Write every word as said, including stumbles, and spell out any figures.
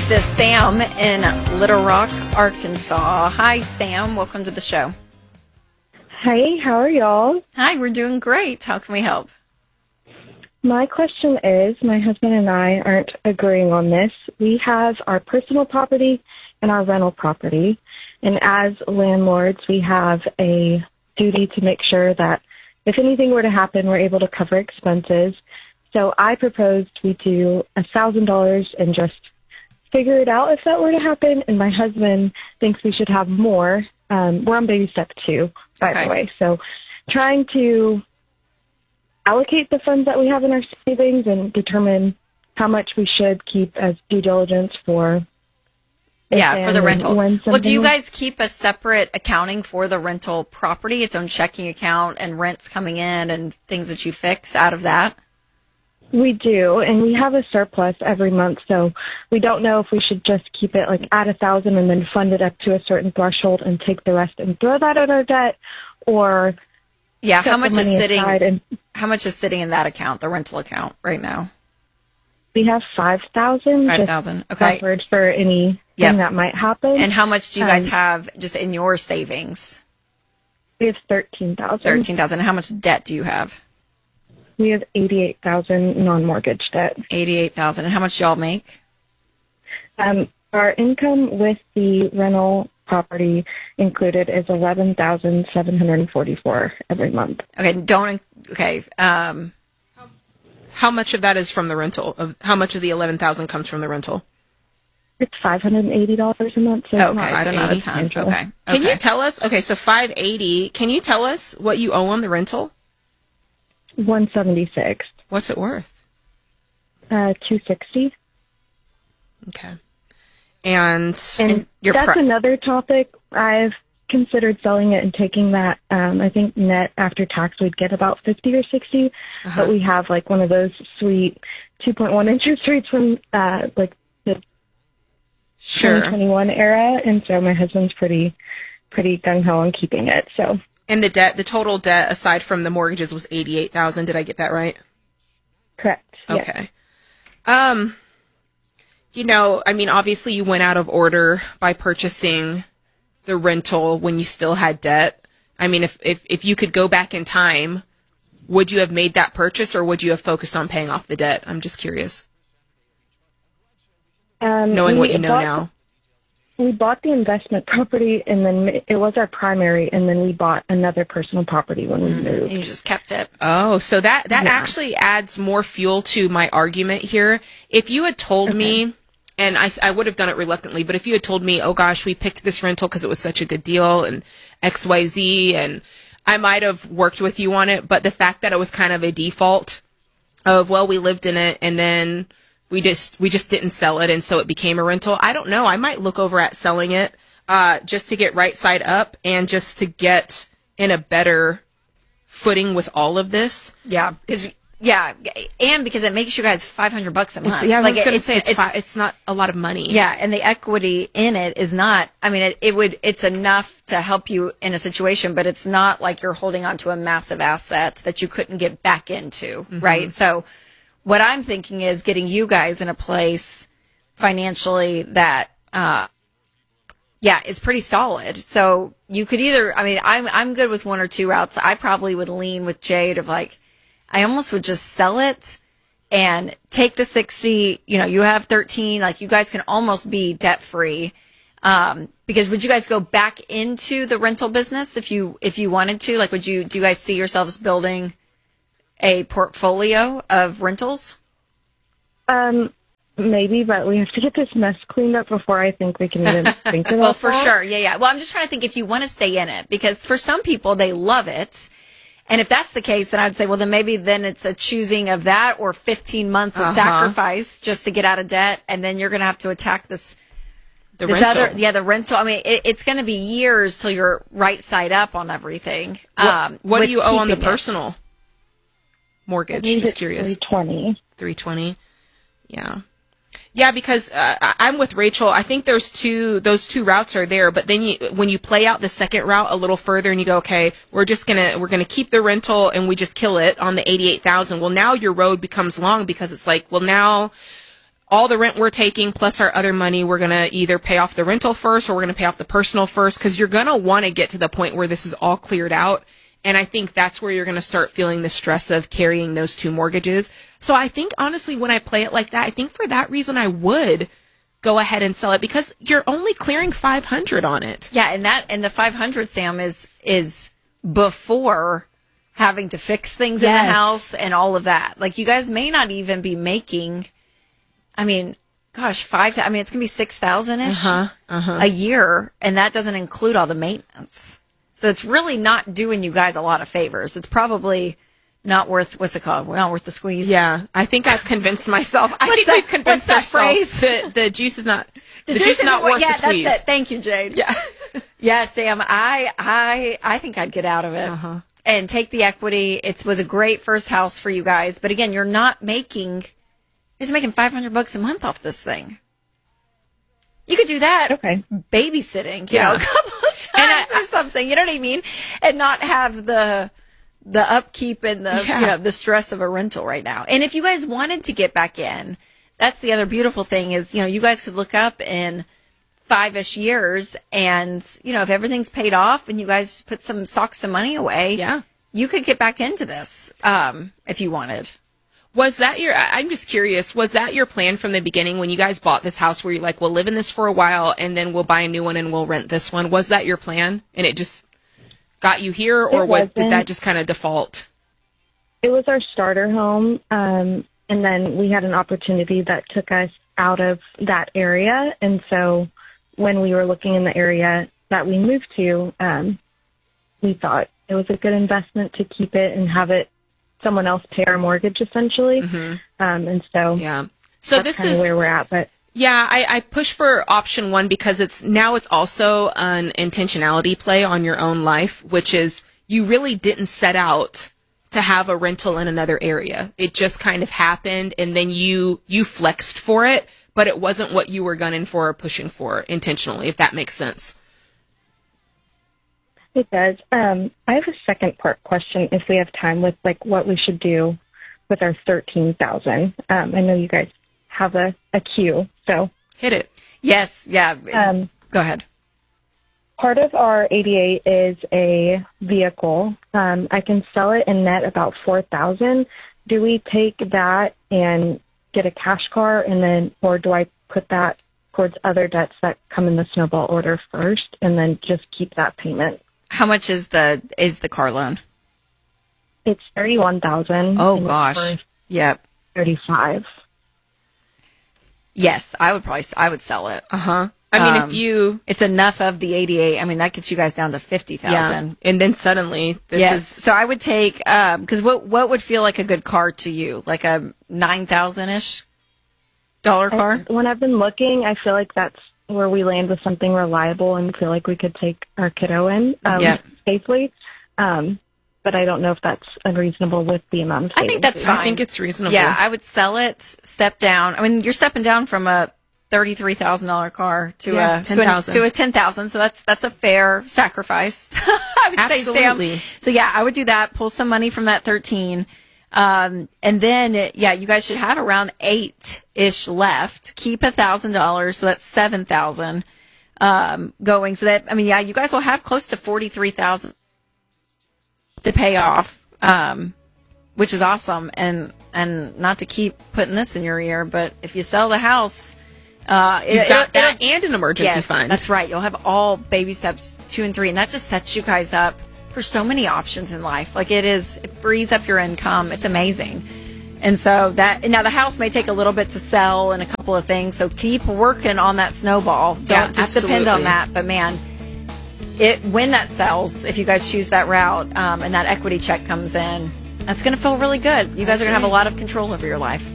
This is Sam in Little Rock, Arkansas. Hi, Sam. Welcome to the show. Hey, how are y'all? Hi, we're doing great. How can we help? My question is, my husband and I aren't agreeing on this. We have our personal property and our rental property. And as landlords, we have a duty to make sure that if anything were to happen, we're able to cover expenses. So I proposed we do one thousand dollars and just figure it out if that were to happen. And my husband thinks we should have more. Um, we're on baby step two, by Okay. the way. So trying to allocate the funds that we have in our savings and determine how much we should keep as due diligence for Yeah, for the rental. when Well, do you something- guys keep a separate accounting for the rental property, its own checking account and rents coming in and things that you fix out of that? We do, and we have a surplus every month, so we don't know if we should just keep it like at a thousand and then fund it up to a certain threshold and take the rest and throw that at our debt, or Yeah, set how the much is money sitting aside. And how much is sitting in that account, the rental account right now? we have five thousand five thousand. Okay. covered for anything Yep. that might happen. And how much do you guys Um, have just in your savings? we have thirteen thousand. thirteen thousand. How much debt do you have? We have eighty-eight thousand non-mortgage debt. eighty-eight thousand. And how much do y'all make? Um, our income with the rental property included is eleven thousand seven hundred forty-four every month. Okay, don't okay. Um How much of that is from the rental? Of how much of the eleven thousand comes from the rental? It's five hundred eighty dollars a month. So it's okay, not so not a eighty. ton. substantial. Okay. Can okay. you tell us? Okay, so five eighty. Can you tell us what you owe on the rental? one seventy-six. What's it worth? Uh, two sixty. Okay. And, And, And your that's pri- another topic. I've considered selling it and taking that. Um, I think net after tax we'd get about fifty or sixty, Uh-huh. but we have like one of those sweet two point one interest rates from uh, like the sure. twenty twenty-one era, and so my husband's pretty pretty gung ho on keeping it. So And the debt, the total debt aside from the mortgages was eighty-eight thousand. Did I get that right? correct. Yes. Okay. Um, you know, I mean, obviously you went out of order by purchasing the rental when you still had debt. I mean, if, if, if you could go back in time, would you have made that purchase or would you have focused on paying off the debt? I'm just curious, Um, knowing we what you know bought- now. We bought the investment property, and then it was our primary, and then we bought another personal property when we And moved. you just kept it. Oh, so that, that Yeah. actually adds more fuel to my argument here. If you had told me, and I, I would have done it reluctantly, but if you had told me, oh gosh, we picked this rental because it was such a good deal and X Y Z, and I might have worked with you on it, but the fact that it was kind of a default of, well, we lived in it and then we just, we just didn't sell it and so it became a rental. I don't know. I might look over at selling it, uh, just to get right side up and just to get in a better footing with all of this. Yeah, because yeah, and because it makes you guys five hundred bucks a month. It's, yeah, I was Like, going to it's- say it's, it's fi- it's not a lot of money. Yeah, and the equity in it is not. I mean, it, it would. It's enough to help you in a situation, but it's not like you're holding on to a massive asset that you couldn't get back into, right? So, what I'm thinking is getting you guys in a place financially that, uh, yeah, is pretty solid. So you could either. I mean, I'm I'm good with one or two routes. I probably would lean with Jade of like, I almost would just sell it and take the sixty, you know, you have thirteen, like you guys can almost be debt free. Um, because would you guys go back into the rental business if you, if you wanted to, like, would you, do you guys see yourselves building a portfolio of rentals? Um, maybe, but we have to get this mess cleaned up before I think we can even think about Well, for that. sure. Yeah. Yeah. Well, I'm just trying to think if you want to stay in it, because for some people, they love it. And if that's the case, then I'd say, well, then maybe then it's a choosing of that or fifteen months of Uh-huh. sacrifice just to get out of debt. And then you're going to have to attack this, The this rental. other, yeah, the rental. I mean, it, it's going to be years till you're right side up on everything. What, Um, what do with you owe on the keeping it. personal mortgage? I think Just it's curious. three twenty. three twenty. Yeah. Yeah, because uh, I- I'm with Rachel. I think there's two, those two routes are there, but then you, when you play out the second route a little further and you go, okay, we're just gonna, we're gonna keep the rental and we just kill it on the eighty-eight thousand. Well, now your road becomes long because it's like, well, now all the rent we're taking plus our other money, we're going to either pay off the rental first or we're going to pay off the personal first, because you're going to want to get to the point where this is all cleared out. And I think that's where you're going to start feeling the stress of carrying those two mortgages. So I think, honestly, when I play it like that, I think for that reason I would go ahead and sell it, because you're only clearing five hundred on it. Yeah, and that and the five hundred, Sam, is is before having to fix things Yes. in the house and all of that. Like, you guys may not even be making, I mean, gosh, five, I mean, it's going to be six thousand-ish Uh-huh, uh-huh. a year, and that doesn't include all the maintenance. So it's really not doing you guys a lot of favors. It's probably not worth, what's it called? Well, not worth the squeeze. Yeah, I think I've convinced myself. I What's think that- we've convinced what's that ourselves that the juice is not the, The juice is not worth yeah, the squeeze. that's it. Thank you, Jade. Yeah. Yeah, Sam, I, I, I think I'd get out of it Uh-huh. and take the equity. It was a great first house for you guys, but again, you're not making, you're just making five hundred bucks a month off this thing. You could do that Okay. babysitting, you Yeah. know, a couple of times or something. You know what I mean? And not have the the upkeep and the Yeah. you know the stress of a rental right now. And if you guys wanted to get back in, that's the other beautiful thing is, you know, you guys could look up in five-ish years, and you know, if everything's paid off and you guys put some stocks some money away, Yeah. you could get back into this um, if you wanted. Was that your, I- I'm just curious, was that your plan from the beginning when you guys bought this house where you're like, we'll live in this for a while and then we'll buy a new one and we'll rent this one? Was that your plan? And it just got you here, or It what, did wasn't. that just kind of default? It was our starter home, um, and then we had an opportunity that took us out of that area. And so when we were looking in the area that we moved to, um, we thought it was a good investment to keep it and have it someone else pay our mortgage, essentially. Um, and so Yeah. So that's this kind of is where we're at. But Yeah, I, I push for option one because it's now it's also an intentionality play on your own life, which is you really didn't set out to have a rental in another area. It just kind of happened, and then you you flexed for it, but it wasn't what you were gunning for or pushing for intentionally, if that makes sense. it does. Um, I have a second part question, if we have time, with like what we should do with our thirteen thousand. Um, I know you guys have a, a queue, so Hit it. Yes, yeah. um, Go ahead. part of our eighty-eight is a vehicle. Um, I can sell it and net about four thousand. Do we take that and get a cash car, and then, or do I put that towards other debts that come in the snowball order first, and then just keep that payment? How much is the is the car loan? It's thirty-one thousand. Oh gosh. Yep. thirty-five. Yes, I would probably I would sell it. Uh huh. I mean, Um, if you It's enough of the eighty-eight. I mean, that gets you guys down to fifty yeah, thousand. and then suddenly this Yes. is So I would take um because what what would feel like a good car to you? Like a nine thousand ish dollar car? When I've been looking, I feel like that's where we land with something reliable and feel like we could take our kiddo in um, Yeah. safely. Um, but I don't know if that's unreasonable with the amount of I think savings that's we fine. I think it's reasonable. Yeah, I would sell it, step down. I mean, you're stepping down from a thirty-three thousand dollar car to Yeah, a ten to a- thousand. to a ten thousand. So that's that's a fair sacrifice. I would Absolutely. say, Sam. So yeah, I would do that. Pull some money from that thirteen, um, and then yeah, you guys should have around eight ish left. Keep a thousand dollars, so that's seven thousand um, going. So that I mean, yeah, you guys will have close to forty-three thousand to pay off. Um, which is awesome, and and not to keep putting this in your ear, but if you sell the house, uh, it, You've got it- that it'll- and an emergency yes, fund. that's right. You'll have all baby steps two and three, and that just sets you guys up for so many options in life. Like it is, it frees up your income. It's amazing. And so that now the house may take a little bit to sell and a couple of things. So keep working on that snowball. Don't Yeah, just depend on absolutely. that. But man, it when that sells, if you guys choose that route, um, and that equity check comes in, that's going to feel really good. You guys are going to have a lot of control over your life.